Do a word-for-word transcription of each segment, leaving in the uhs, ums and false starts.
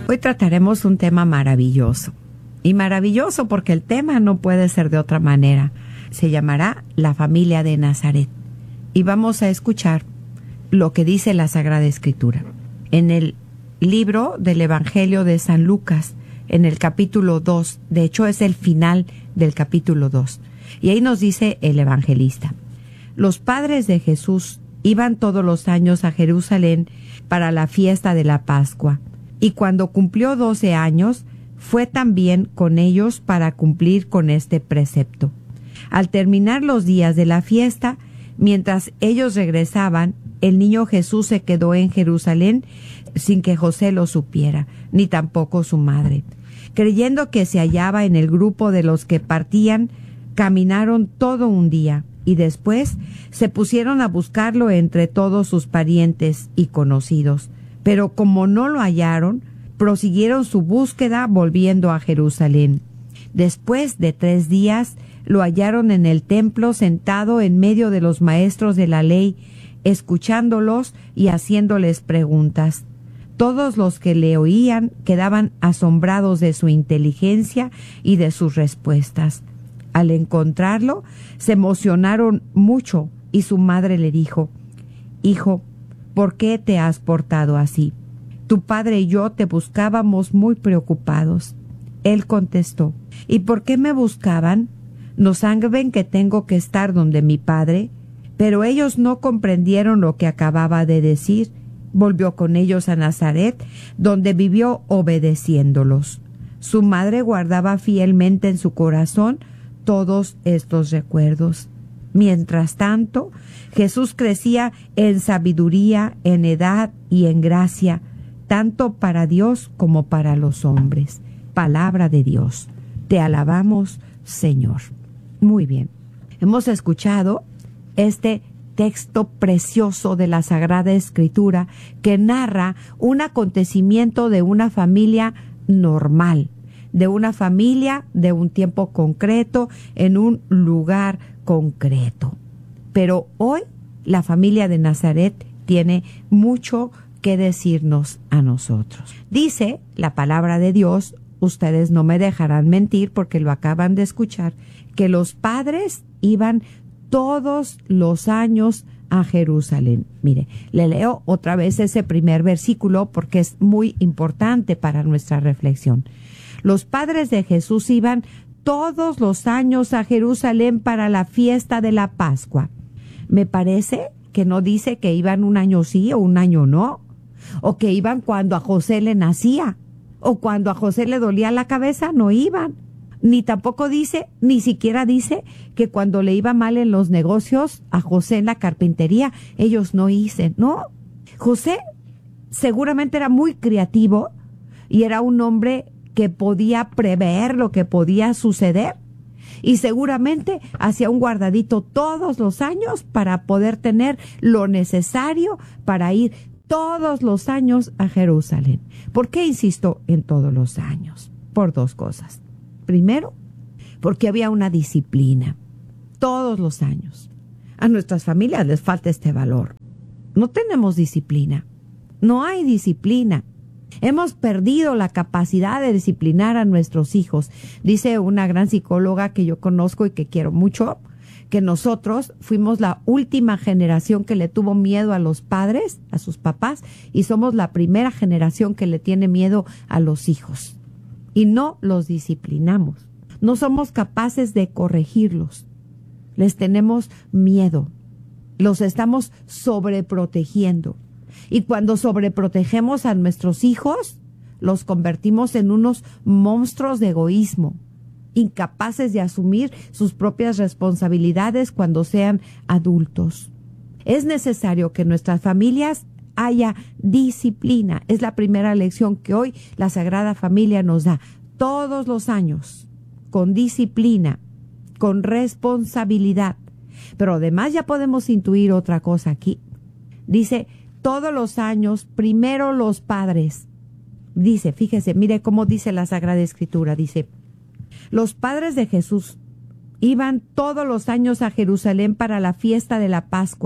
Hoy trataremos un tema maravilloso. Y maravilloso porque el tema no puede ser de otra manera. Se llamará la familia de Nazaret. Y vamos a escuchar lo que dice la Sagrada Escritura. En el libro del Evangelio de San Lucas, en el capítulo dos, de hecho es el final del capítulo dos. Y ahí nos dice el evangelista: los padres de Jesús iban todos los años a Jerusalén para la fiesta de la Pascua, y cuando cumplió doce años, fue también con ellos para cumplir con este precepto. Al terminar los días de la fiesta, mientras ellos regresaban, el niño Jesús se quedó en Jerusalén sin que José lo supiera, ni tampoco su madre. Creyendo que se hallaba en el grupo de los que partían, caminaron todo un día y después se pusieron a buscarlo entre todos sus parientes y conocidos. Pero como no lo hallaron, prosiguieron su búsqueda volviendo a Jerusalén. Después de tres días, lo hallaron en el templo sentado en medio de los maestros de la ley, escuchándolos y haciéndoles preguntas. Todos los que le oían quedaban asombrados de su inteligencia y de sus respuestas. Al encontrarlo, se emocionaron mucho y su madre le dijo: «Hijo, ¿por qué te has portado así? Tu padre y yo te buscábamos muy preocupados». Él contestó: «¿Y por qué me buscaban? ¿No saben que tengo que estar donde mi padre?». Pero ellos no comprendieron lo que acababa de decir. Volvió con ellos a Nazaret, donde vivió obedeciéndolos. Su madre guardaba fielmente en su corazón todos estos recuerdos. Mientras tanto, Jesús crecía en sabiduría, en edad y en gracia, tanto para Dios como para los hombres. Palabra de Dios. Te alabamos, Señor. Muy bien. Hemos escuchado este texto precioso de la Sagrada Escritura que narra un acontecimiento de una familia normal, de una familia de un tiempo concreto, en un lugar concreto. Pero hoy la familia de Nazaret tiene mucho que decirnos a nosotros. Dice la palabra de Dios, ustedes no me dejarán mentir porque lo acaban de escuchar, que los padres iban todos los años a Jerusalén. Mire, le leo otra vez ese primer versículo porque es muy importante para nuestra reflexión. Los padres de Jesús iban todos los años a Jerusalén para la fiesta de la Pascua. Me parece que no dice que iban un año sí o un año no, o que iban cuando a José le nacía, o cuando a José le dolía la cabeza, no iban. Ni tampoco dice, ni siquiera dice que cuando le iba mal en los negocios a José en la carpintería, ellos no hice, ¿no? José seguramente era muy creativo y era un hombre que podía prever lo que podía suceder y seguramente hacía un guardadito todos los años para poder tener lo necesario para ir todos los años a Jerusalén. ¿Por qué insisto en todos los años? Por dos cosas. Primero, porque había una disciplina. Todos los años. A nuestras familias les falta este valor. No tenemos disciplina. No hay disciplina. Hemos perdido la capacidad de disciplinar a nuestros hijos. Dice una gran psicóloga que yo conozco y que quiero mucho, que nosotros fuimos la última generación que le tuvo miedo a los padres, a sus papás, y somos la primera generación que le tiene miedo a los hijos. Y no los disciplinamos. No somos capaces de corregirlos. Les tenemos miedo. Los estamos sobreprotegiendo. Y cuando sobreprotegemos a nuestros hijos, los convertimos en unos monstruos de egoísmo, incapaces de asumir sus propias responsabilidades cuando sean adultos. Es necesario que en nuestras familias haya disciplina. Es la primera lección que hoy la Sagrada Familia nos da. Todos los años, con disciplina, con responsabilidad. Pero además ya podemos intuir otra cosa aquí. Dice, todos los años, primero los padres. Dice, fíjese, mire cómo dice la Sagrada Escritura. Dice, los padres de Jesús iban todos los años a Jerusalén para la fiesta de la Pascua,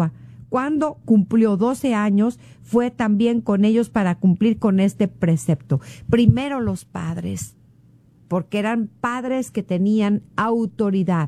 cuando cumplió doce años, fue también con ellos para cumplir con este precepto. Primero los padres, porque eran padres que tenían autoridad.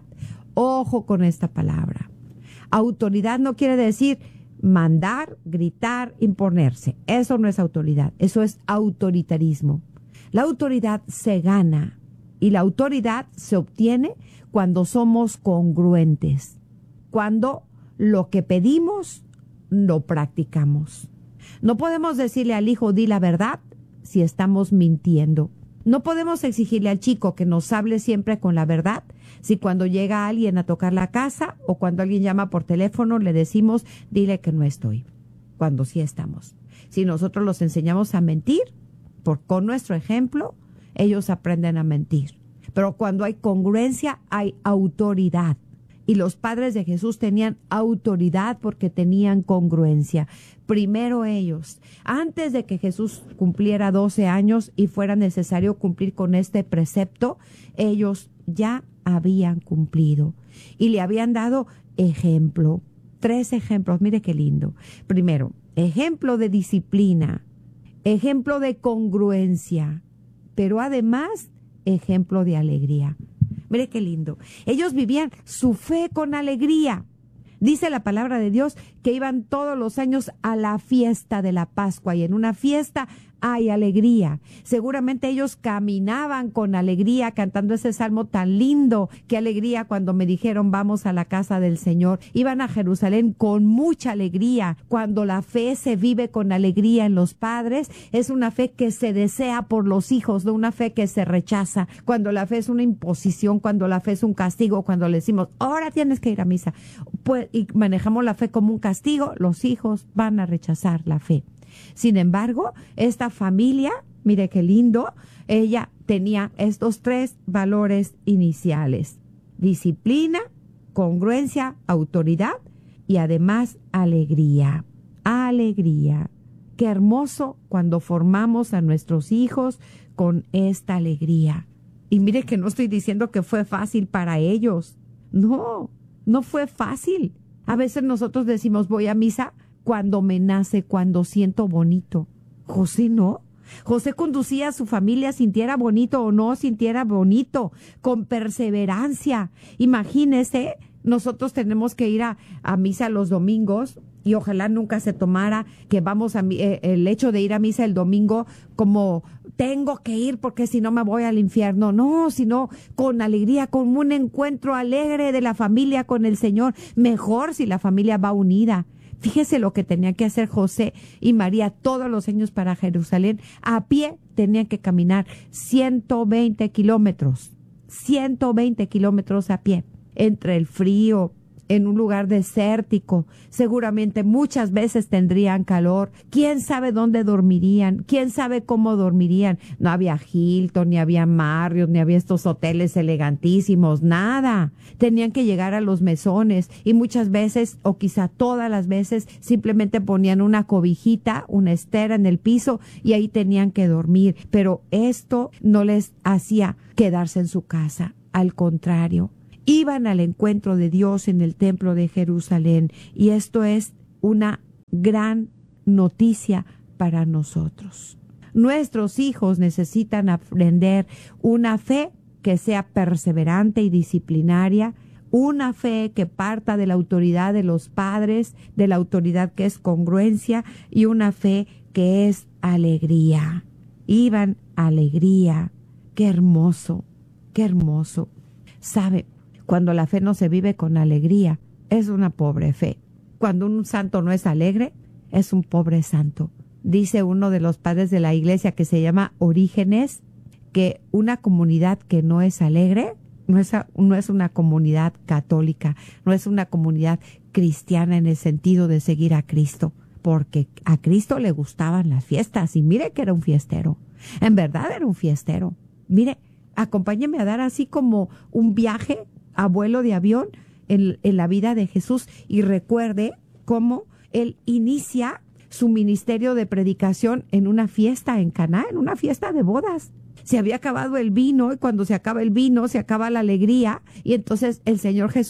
Ojo con esta palabra. Autoridad no quiere decir mandar, gritar, imponerse. Eso no es autoridad, eso es autoritarismo. La autoridad se gana y la autoridad se obtiene cuando somos congruentes, cuando lo que pedimos lo practicamos. No podemos decirle al hijo, di la verdad, si estamos mintiendo. No podemos exigirle al chico que nos hable siempre con la verdad, si cuando llega alguien a tocar la casa o cuando alguien llama por teléfono le decimos, dile que no estoy, cuando sí estamos. Si nosotros los enseñamos a mentir, por, con nuestro ejemplo, ellos aprenden a mentir. Pero cuando hay congruencia, hay autoridad. Y los padres de Jesús tenían autoridad porque tenían congruencia. Primero ellos, antes de que Jesús cumpliera doce años y fuera necesario cumplir con este precepto, ellos ya habían cumplido y le habían dado ejemplo. Tres ejemplos, mire qué lindo. Primero, ejemplo de disciplina, ejemplo de congruencia, pero además ejemplo de alegría. Mire qué lindo. Ellos vivían su fe con alegría. Dice la palabra de Dios que iban todos los años a la fiesta de la Pascua y en una fiesta hay alegría. Seguramente ellos caminaban con alegría cantando ese salmo tan lindo. Qué alegría cuando me dijeron vamos a la casa del Señor. Iban a Jerusalén con mucha alegría. Cuando la fe se vive con alegría en los padres, es una fe que se desea por los hijos, no una fe que se rechaza. Cuando la fe es una imposición, cuando la fe es un castigo, cuando le decimos ahora tienes que ir a misa, pues, y manejamos la fe como un castigo, los hijos van a rechazar la fe. Sin embargo, esta familia, mire qué lindo, ella tenía estos tres valores iniciales: disciplina, congruencia, autoridad y además alegría. Alegría. Qué hermoso cuando formamos a nuestros hijos con esta alegría. Y mire que no estoy diciendo que fue fácil para ellos. No, no fue fácil. A veces nosotros decimos voy a misa cuando me nace, cuando siento bonito. José no. José conducía a su familia, sintiera bonito o no sintiera bonito, con perseverancia. Imagínese, nosotros tenemos que ir a, a misa los domingos y ojalá nunca se tomara que vamos a eh, el hecho de ir a misa el domingo como tengo que ir porque si no me voy al infierno. No, sino con alegría, con un encuentro alegre de la familia con el Señor. Mejor si la familia va unida. Fíjese lo que tenía que hacer José y María todos los años para Jerusalén. A pie tenían que caminar ciento veinte kilómetros. ciento veinte kilómetros a pie. Entre el frío, en un lugar desértico. Seguramente muchas veces tendrían calor. ¿Quién sabe dónde dormirían? ¿Quién sabe cómo dormirían? No había Hilton, ni había Marriott, ni había estos hoteles elegantísimos, nada. Tenían que llegar a los mesones y muchas veces, o quizá todas las veces, simplemente ponían una cobijita, una estera en el piso y ahí tenían que dormir. Pero esto no les hacía quedarse en su casa. Al contrario, iban al encuentro de Dios en el templo de Jerusalén y esto es una gran noticia para nosotros. Nuestros hijos necesitan aprender una fe que sea perseverante y disciplinaria, una fe que parta de la autoridad de los padres, de la autoridad que es congruencia y una fe que es alegría. Iban alegría. Qué hermoso, qué hermoso. ¿Sabe? Cuando la fe no se vive con alegría, es una pobre fe. Cuando un santo no es alegre, es un pobre santo. Dice uno de los padres de la iglesia que se llama Orígenes, que una comunidad que no es alegre, no es, no es una comunidad católica, no es una comunidad cristiana en el sentido de seguir a Cristo, porque a Cristo le gustaban las fiestas y mire que era un fiestero. En verdad era un fiestero. Mire, acompáñeme a dar así como un viaje a vuelo de avión en, en la vida de Jesús y recuerde cómo él inicia su ministerio de predicación en una fiesta en Caná, en una fiesta de bodas. Se había acabado el vino y cuando se acaba el vino se acaba la alegría y entonces el Señor Jesús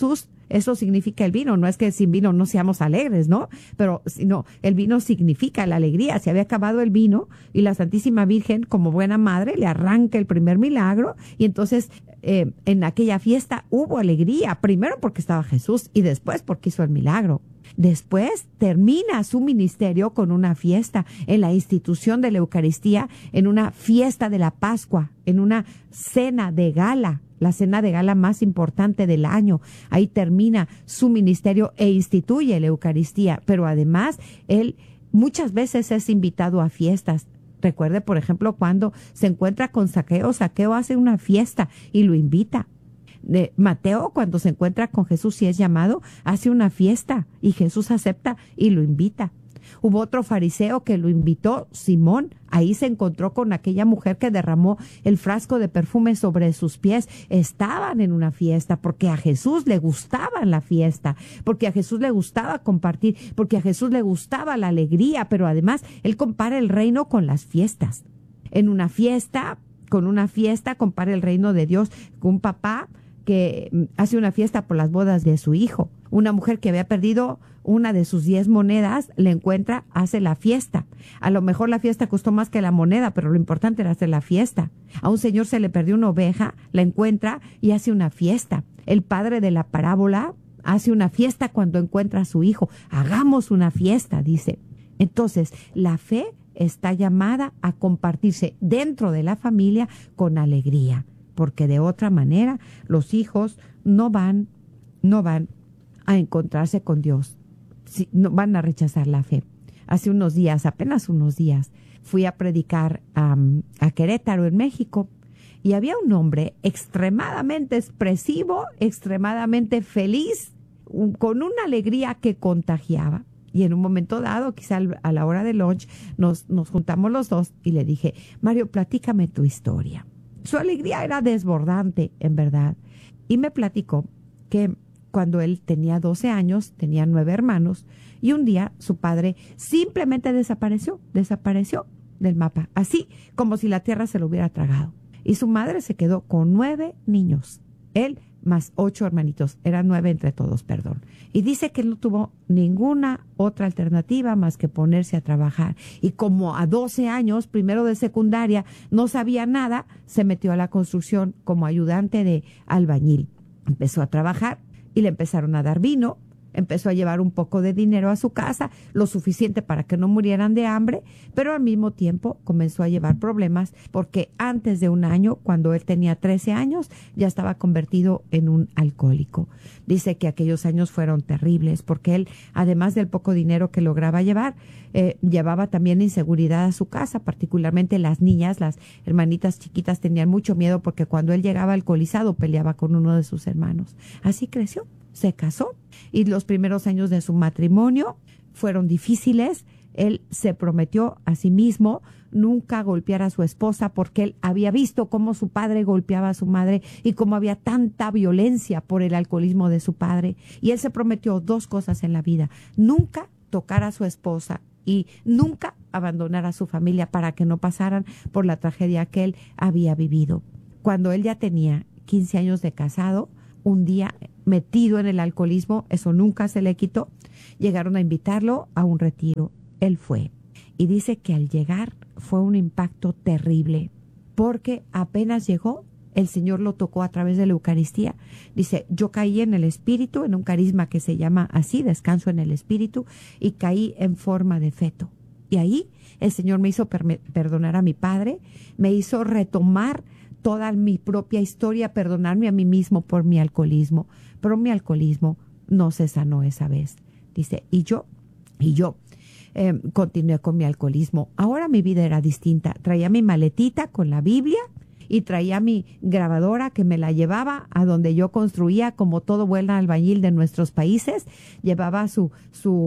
Eso significa el vino. No es que sin vino no seamos alegres, ¿no? Pero sino el vino significa la alegría. Se había acabado el vino y la Santísima Virgen, como buena madre, le arranca el primer milagro y entonces eh, en aquella fiesta hubo alegría. Primero porque estaba Jesús y después porque hizo el milagro. Después termina su ministerio con una fiesta en la institución de la Eucaristía, en una fiesta de la Pascua, en una cena de gala, la cena de gala más importante del año. Ahí termina su ministerio e instituye la Eucaristía, pero además él muchas veces es invitado a fiestas. Recuerde, por ejemplo, cuando se encuentra con Zaqueo, Zaqueo hace una fiesta y lo invita. De Mateo, cuando se encuentra con Jesús y es llamado, hace una fiesta y Jesús acepta y lo invita. Hubo otro fariseo que lo invitó, Simón. Ahí se encontró con aquella mujer que derramó el frasco de perfume sobre sus pies. Estaban en una fiesta porque a Jesús le gustaba la fiesta, porque a Jesús le gustaba compartir, porque a Jesús le gustaba la alegría, pero además él compara el reino con las fiestas. En una fiesta, con una fiesta, compara el reino de Dios con un papá que hace una fiesta por las bodas de su hijo. Una mujer que había perdido una de sus diez monedas, le encuentra, hace la fiesta. A lo mejor la fiesta costó más que la moneda, pero lo importante era hacer la fiesta. A un señor se le perdió una oveja, la encuentra y hace una fiesta. El padre de la parábola hace una fiesta cuando encuentra a su hijo. Hagamos una fiesta, dice. Entonces, la fe está llamada a compartirse dentro de la familia con alegría, porque de otra manera los hijos no van, no van a encontrarse con Dios, si, no van a rechazar la fe. Hace unos días, apenas unos días, fui a predicar um, a Querétaro, en México, y había un hombre extremadamente expresivo, extremadamente feliz, un, con una alegría que contagiaba. Y en un momento dado, quizá a la hora de lunch, nos, nos juntamos los dos y le dije, Mario, platícame tu historia. Su alegría era desbordante, en verdad. Y me platicó que cuando él tenía doce años, tenía nueve hermanos, y un día su padre simplemente desapareció, desapareció del mapa, así como si la tierra se lo hubiera tragado. Y su madre se quedó con nueve niños, él más ocho hermanitos, eran nueve entre todos, perdón. Y dice que no tuvo ninguna otra alternativa más que ponerse a trabajar. Y como a doce años, primero de secundaria, no sabía nada, se metió a la construcción como ayudante de albañil. Empezó a trabajar y le empezaron a dar vino. Empezó a llevar un poco de dinero a su casa, lo suficiente para que no murieran de hambre, pero al mismo tiempo comenzó a llevar problemas porque antes de un año, cuando él tenía trece años, ya estaba convertido en un alcohólico. Dice que aquellos años fueron terribles porque él, además del poco dinero que lograba llevar, eh, llevaba también inseguridad a su casa, particularmente las niñas, las hermanitas chiquitas tenían mucho miedo porque cuando él llegaba alcoholizado peleaba con uno de sus hermanos. Así creció. Se casó y los primeros años de su matrimonio fueron difíciles. Él se prometió a sí mismo nunca golpear a su esposa porque él había visto cómo su padre golpeaba a su madre y cómo había tanta violencia por el alcoholismo de su padre. Y él se prometió dos cosas en la vida: nunca tocar a su esposa y nunca abandonar a su familia para que no pasaran por la tragedia que él había vivido. Cuando él ya tenía quince años de casado, un día, metido en el alcoholismo, eso nunca se le quitó, llegaron a invitarlo a un retiro. Él fue. Y dice que al llegar fue un impacto terrible, porque apenas llegó, el Señor lo tocó a través de la Eucaristía. Dice, yo caí en el Espíritu, en un carisma que se llama así, descanso en el Espíritu, y caí en forma de feto. Y ahí el Señor me hizo per- perdonar a mi padre, me hizo retomar toda mi propia historia, perdonarme a mí mismo por mi alcoholismo, pero mi alcoholismo no se sanó esa vez. Dice, y yo, y yo eh, continué con mi alcoholismo. Ahora mi vida era distinta. Traía mi maletita con la Biblia y traía mi grabadora que me la llevaba a donde yo construía, como todo buen albañil de nuestros países, llevaba su, su,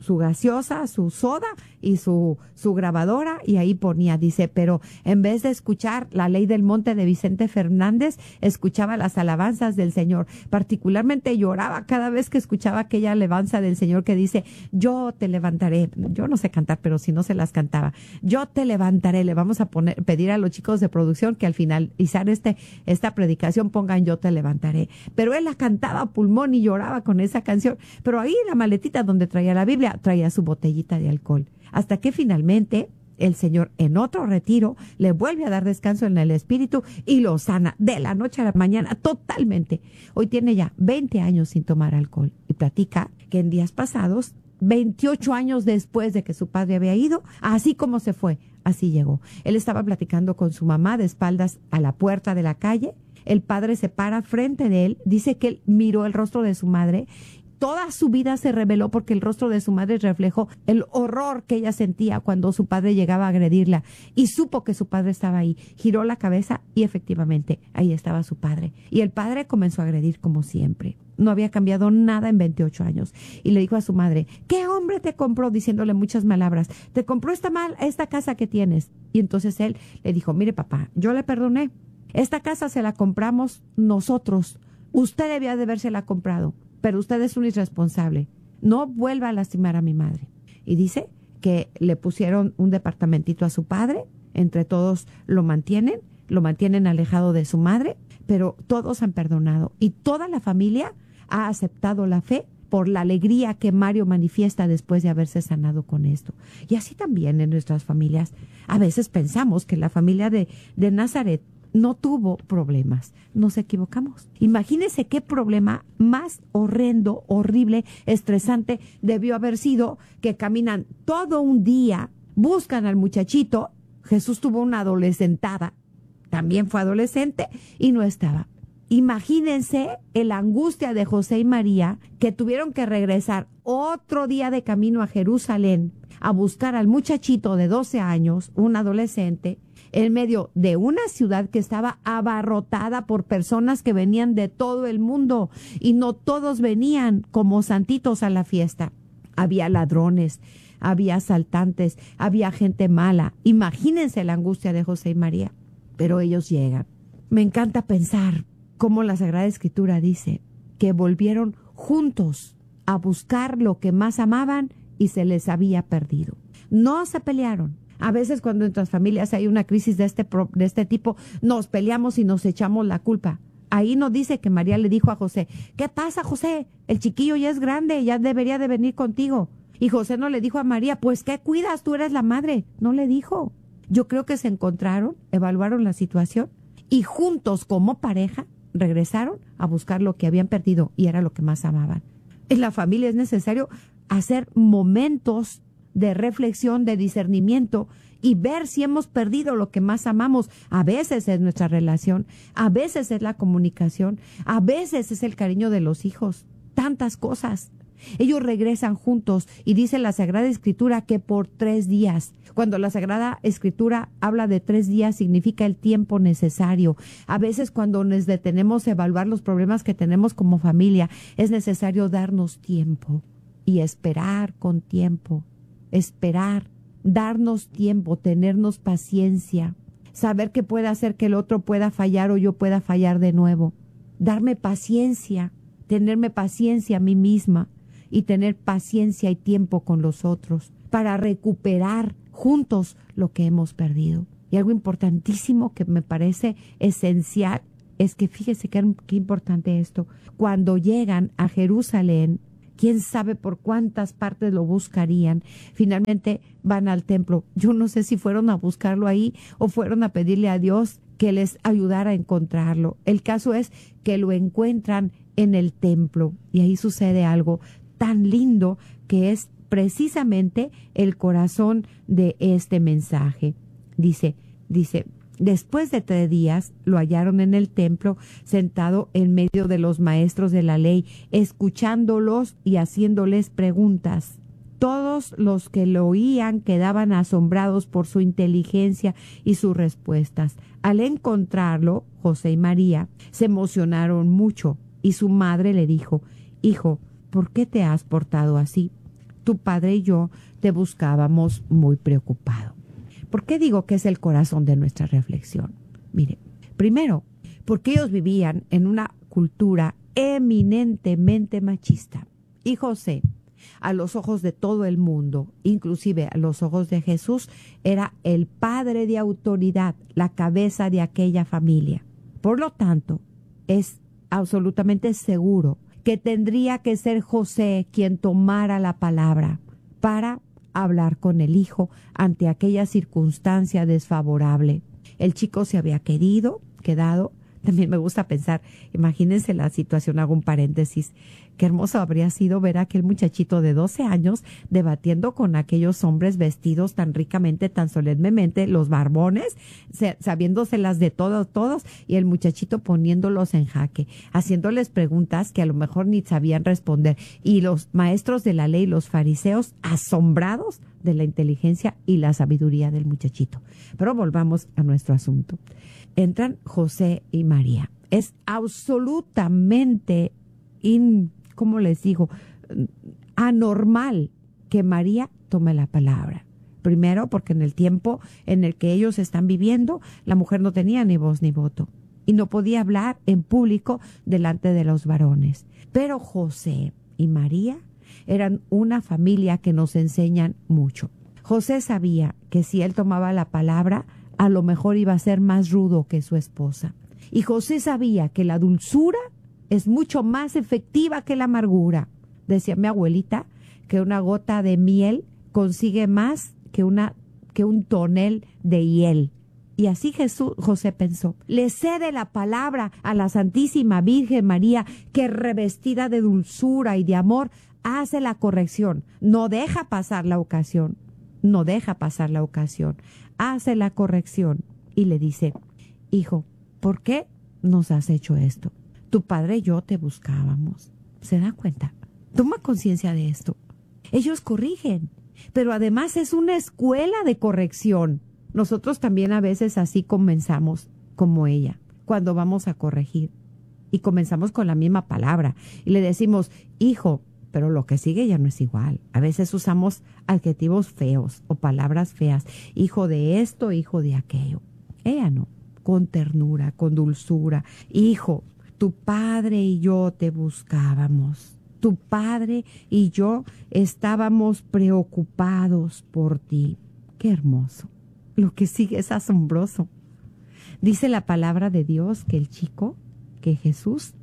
su gaseosa, su soda y su, su grabadora, y ahí ponía, dice, pero en vez de escuchar La Ley del Monte de Vicente Fernández, escuchaba las alabanzas del Señor. Particularmente lloraba cada vez que escuchaba aquella alabanza del Señor que dice, yo te levantaré. Yo no sé cantar, pero si no se las cantaba. Yo te levantaré. Le vamos a poner, pedir a los chicos de producción que al finalizar este, esta predicación pongan yo te levantaré. Pero él la cantaba a pulmón y lloraba con esa canción. Pero ahí en la maletita donde traía la Biblia, traía su botellita de alcohol. Hasta que finalmente el Señor, en otro retiro, le vuelve a dar descanso en el espíritu y lo sana de la noche a la mañana totalmente. Hoy tiene ya veinte años sin tomar alcohol y platica que en días pasados, veintiocho años después de que su padre había ido, así como se fue, así llegó. Él estaba platicando con su mamá de espaldas a la puerta de la calle. El padre se para frente de él, dice que él miró el rostro de su madre. Toda su vida se reveló porque el rostro de su madre reflejó el horror que ella sentía cuando su padre llegaba a agredirla, y supo que su padre estaba ahí. Giró la cabeza y efectivamente ahí estaba su padre. Y el padre comenzó a agredir como siempre. No había cambiado nada en veintiocho años. Y le dijo a su madre, ¿qué hombre te compró? Diciéndole muchas palabras. Te compró esta mal, esta casa que tienes. Y entonces él le dijo, mire papá, yo le perdoné. Esta casa se la compramos nosotros. Usted debía de habérsela comprado, pero usted es un irresponsable. No vuelva a lastimar a mi madre. Y dice que le pusieron un departamentito a su padre. Entre todos lo mantienen, lo mantienen alejado de su madre, pero todos han perdonado. Y toda la familia ha aceptado la fe por la alegría que Mario manifiesta después de haberse sanado con esto. Y así también en nuestras familias. A veces pensamos que la familia de, de Nazaret no tuvo problemas. Nos equivocamos. Imagínense qué problema más horrendo, horrible, estresante debió haber sido que caminan todo un día, buscan al muchachito. Jesús tuvo una adolescentada, también fue adolescente y no estaba. Imagínense la angustia de José y María, que tuvieron que regresar otro día de camino a Jerusalén a buscar al muchachito de doce años, un adolescente, en medio de una ciudad que estaba abarrotada por personas que venían de todo el mundo, y no todos venían como santitos a la fiesta. Había ladrones, había asaltantes, había gente mala. Imagínense la angustia de José y María. Pero ellos llegan. Me encanta pensar cómo la Sagrada Escritura dice que volvieron juntos a buscar lo que más amaban y se les había perdido. No se pelearon. A veces cuando en nuestras familias hay una crisis de este, pro, de este tipo, nos peleamos y nos echamos la culpa. Ahí nos dice que María le dijo a José, ¿qué pasa, José? El chiquillo ya es grande, ya debería de venir contigo. Y José no le dijo a María, pues ¿qué cuidas? Tú eres la madre. No le dijo. Yo creo que se encontraron, evaluaron la situación y juntos como pareja regresaron a buscar lo que habían perdido y era lo que más amaban. En la familia es necesario hacer momentos de reflexión, de discernimiento y ver si hemos perdido lo que más amamos. A veces es nuestra relación, a veces es la comunicación, a veces es el cariño de los hijos, tantas cosas. Ellos regresan juntos y dice la Sagrada Escritura que por tres días. Cuando la Sagrada Escritura habla de tres días significa el tiempo necesario. A veces cuando nos detenemos a evaluar los problemas que tenemos como familia, es necesario darnos tiempo y esperar con tiempo. Esperar, darnos tiempo, tenernos paciencia, saber que puede hacer que el otro pueda fallar o yo pueda fallar de nuevo. Darme paciencia, tenerme paciencia a mí misma y tener paciencia y tiempo con los otros para recuperar juntos lo que hemos perdido. Y algo importantísimo que me parece esencial es que fíjese qué, qué importante esto. Cuando llegan a Jerusalén, quién sabe por cuántas partes lo buscarían, finalmente van al templo. Yo no sé si fueron a buscarlo ahí o fueron a pedirle a Dios que les ayudara a encontrarlo. El caso es que lo encuentran en el templo y ahí sucede algo tan lindo que es precisamente el corazón de este mensaje. Dice, dice, después de tres días lo hallaron en el templo, sentado en medio de los maestros de la ley, escuchándolos y haciéndoles preguntas. Todos los que lo oían quedaban asombrados por su inteligencia y sus respuestas. Al encontrarlo, José y María se emocionaron mucho y su madre le dijo, hijo, ¿por qué te has portado así? tu padre y yo te buscábamos muy preocupado. ¿Por qué digo que es el corazón de nuestra reflexión? Mire, primero, porque ellos vivían en una cultura eminentemente machista. Y José, a los ojos de todo el mundo, inclusive a los ojos de Jesús, era el padre de autoridad, la cabeza de aquella familia. Por lo tanto, es absolutamente seguro que tendría que ser José quien tomara la palabra para hablar con el hijo ante aquella circunstancia desfavorable. El chico se había querido, quedado. También me gusta pensar, imagínense la situación, hago un paréntesis, qué hermoso habría sido ver a aquel muchachito de doce años debatiendo con aquellos hombres vestidos tan ricamente, tan solemnemente, los barbones, sabiéndoselas de todos, todos, y el muchachito poniéndolos en jaque, haciéndoles preguntas que a lo mejor ni sabían responder, y los maestros de la ley, los fariseos, asombrados de la inteligencia y la sabiduría del muchachito. Pero volvamos a nuestro asunto. Entran José y María. Es absolutamente, in, ¿cómo les digo? Anormal que María tome la palabra. Primero, porque en el tiempo en el que ellos están viviendo, la mujer no tenía ni voz ni voto y no podía hablar en público delante de los varones. Pero José y María eran una familia que nos enseñan mucho. José sabía que si él tomaba la palabra, a lo mejor iba a ser más rudo que su esposa. Y José sabía que la dulzura es mucho más efectiva que la amargura. Decía mi abuelita que una gota de miel consigue más que, una, que un tonel de hiel. Y así Jesús, José pensó, le cede la palabra a la Santísima Virgen María, que revestida de dulzura y de amor, hace la corrección, no deja pasar la ocasión. No deja pasar la ocasión, hace la corrección y le dice, hijo, ¿por qué nos has hecho esto? Tu padre y yo te buscábamos. ¿Se da cuenta? Toma conciencia de esto. Ellos corrigen, pero además es una escuela de corrección. Nosotros también a veces así comenzamos como ella, cuando vamos a corregir. Y comenzamos con la misma palabra y le decimos, hijo, pero lo que sigue ya no es igual. A veces usamos adjetivos feos o palabras feas. Hijo de esto, hijo de aquello. Ella no. Con ternura, con dulzura. Hijo, tu padre y yo te buscábamos. Tu padre y yo estábamos preocupados por ti. Qué hermoso. Lo que sigue es asombroso. Dice la palabra de Dios que el chico, que Jesús,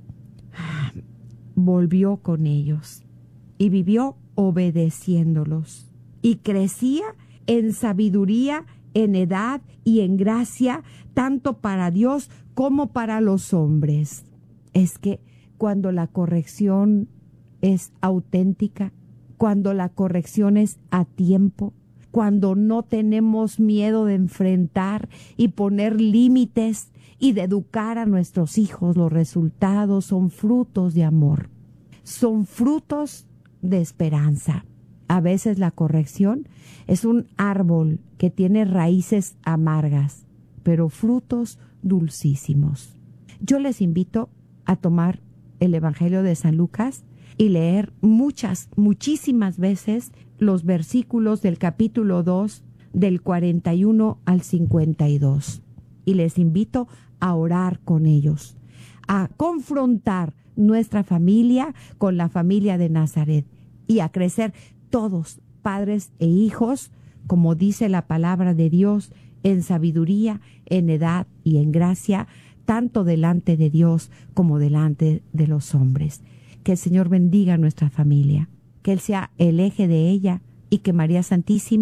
volvió con ellos y vivió obedeciéndolos, y crecía en sabiduría, en edad y en gracia, tanto para Dios como para los hombres. Es que cuando la corrección es auténtica, cuando la corrección es a tiempo, cuando no tenemos miedo de enfrentar y poner límites y de educar a nuestros hijos, los resultados son frutos de amor, son frutos de esperanza. A veces la corrección es un árbol que tiene raíces amargas, pero frutos dulcísimos. Yo les invito a tomar el Evangelio de San Lucas y leer muchas, muchísimas veces los versículos del capítulo dos, del cuarenta y uno al cincuenta y dos. Y les invito a orar con ellos, a confrontar nuestra familia con la familia de Nazaret y a crecer todos, padres e hijos, como dice la palabra de Dios, en sabiduría, en edad y en gracia, tanto delante de Dios como delante de los hombres. Que el Señor bendiga a nuestra familia, que Él sea el eje de ella y que María Santísima